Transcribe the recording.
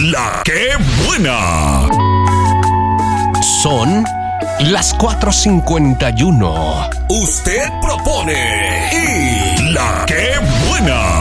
La que buena. Son las 4:51. Usted propone y la que buena.